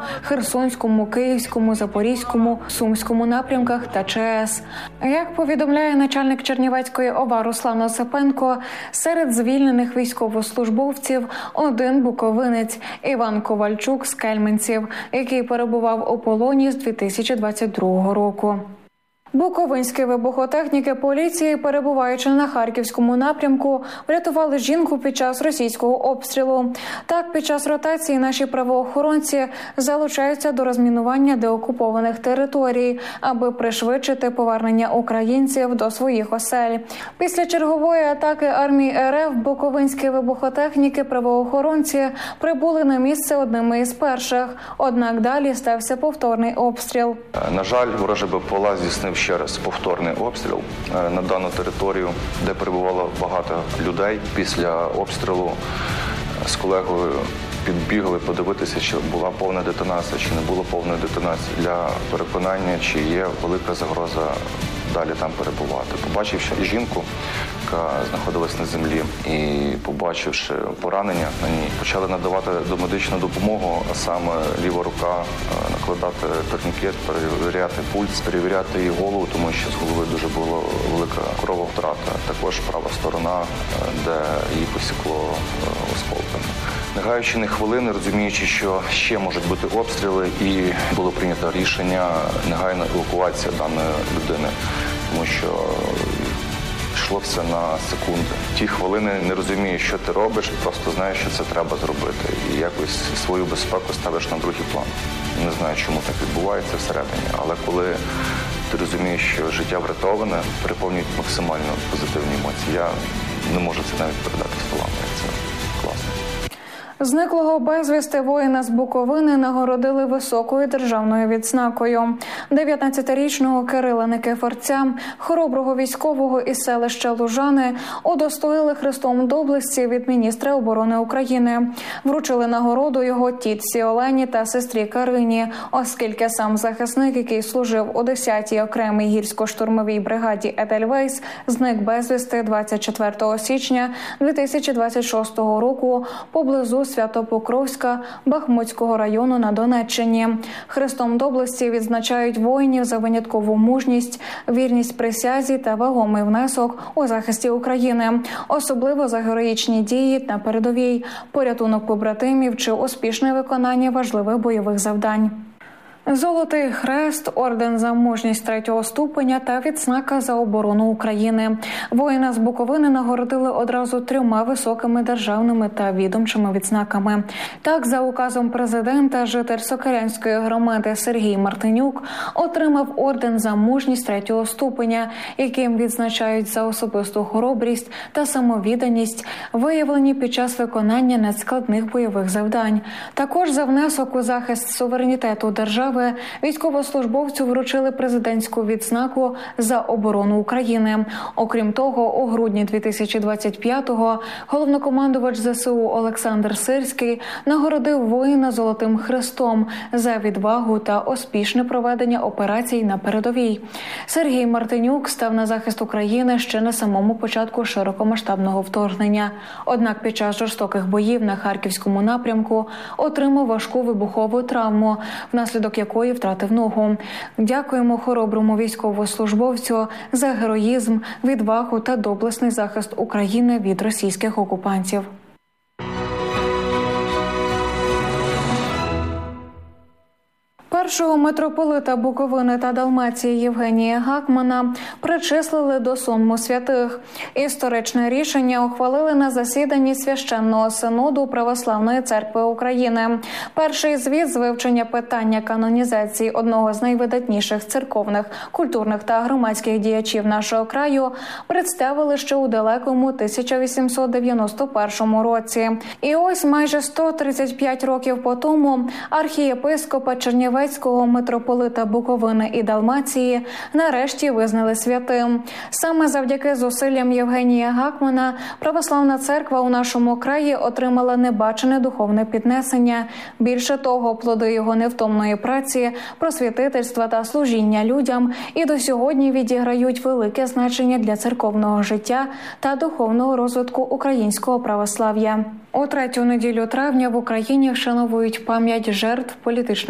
Херсонському, Київському, Запорізькому, Сумському напрямках та ЧАЕС. Як повідомляє начальник Чернівецької ОВА Руслан Осипенко, серед звільнених військовослужбовців один буковинець Іван Ковальчук з Кельменців, який перебував у полоні з 2022 року. Буковинські вибухотехніки поліції, перебуваючи на Харківському напрямку, врятували жінку під час російського обстрілу. Так, під час ротації наші правоохоронці залучаються до розмінування деокупованих територій, аби пришвидшити повернення українців до своїх осель. Після чергової атаки армії РФ буковинські вибухотехніки правоохоронці прибули на місце одними із перших. Однак далі стався повторний обстріл. На жаль, ворожий БПЛА здійснив ще раз повторний обстріл на дану територію, де перебувало багато людей. Після обстрілу з колегою підбігли подивитися, чи була повна детонація, чи не було повної детонації, для переконання, чи є велика загроза далі там перебувати. Побачивши жінку, яка знаходилась на землі, і побачивши поранення на ній, почали надавати домедичну допомогу, а саме ліва рука накладати турнікет, перевіряти пульс, перевіряти її голову, тому що з голови дуже була велика крововтрата. Також права сторона, де її посікло осколками. Не гаючи ні хвилини, розуміючи, що ще можуть бути обстріли, і було прийнято рішення негайна евакуація даної людини, тому що йшло все на секунди. Ті хвилини не розумієш, що ти робиш, просто знаєш, що це треба зробити. І якось свою безпеку ставиш на другий план. Не знаю, чому так відбувається всередині, але коли ти розумієш, що життя врятоване, переповнюють максимально позитивні емоції. Я не можу це навіть передати словами. Це класно. Зниклого безвісти воїна з Буковини нагородили високою державною відзнакою. 19-річного Кирила Никифорця, хороброго військового із селища Лужани, удостоїли Хрестом Доблесті від міністра оборони України. Вручили нагороду його тітці Олені та сестрі Карині, оскільки сам захисник, який служив у 10-й окремій гірсько-штурмовій бригаді «Едельвейс», зник безвісти 24 січня 2026 року поблизу Свято-Покровська Бахмутського району на Донеччині. Хрестом Доблесті відзначають воїнів за виняткову мужність, вірність присязі та вагомий внесок у захисті України, особливо за героїчні дії на передовій, порятунок побратимів чи успішне виконання важливих бойових завдань. Золотий хрест, орден за мужність 3-го ступеня та відзнака за оборону України. Воїна з Буковини нагородили одразу 3 високими державними та відомчими відзнаками. Так, за указом президента, житель Сокирянської громади Сергій Мартинюк отримав орден за мужність 3-го ступеня, яким відзначають за особисту хоробрість та самовідданість, виявлені під час виконання надскладних бойових завдань. Також за внесок у захист суверенітету держави військовослужбовцю вручили президентську відзнаку за оборону України. Окрім того, у грудні 2025-го головнокомандувач ЗСУ Олександр Сирський нагородив воїна Золотим хрестом за відвагу та успішне проведення операцій на передовій. Сергій Мартинюк став на захист України ще на самому початку широкомасштабного вторгнення. Однак під час жорстоких боїв на Харківському напрямку отримав важку вибухову травму, внаслідок якої втратив ногу. Дякуємо хороброму військовослужбовцю за героїзм, відвагу та доблесний захист України від російських окупантів. Першого митрополита Буковини та Далмації Євгенія Гакмана причислили до сонму святих. Історичне рішення ухвалили на засіданні Священного Синоду Православної Церкви України. Перший звіт з вивчення питання канонізації одного з найвидатніших церковних, культурних та громадських діячів нашого краю представили ще у далекому 1891 році. І ось майже 135 років по тому архієпископа Чернівецького митрополита Буковини і Далмації нарешті визнали святим. Саме завдяки зусиллям Євгенія Гакмана православна церква у нашому краї отримала небачене духовне піднесення. Більше того, плоди його невтомної праці, просвітительства та служіння людям і до сьогодні відіграють велике значення для церковного життя та духовного розвитку українського православ'я. У 3-ю неділю травня в Україні вшановують пам'ять жертв політичної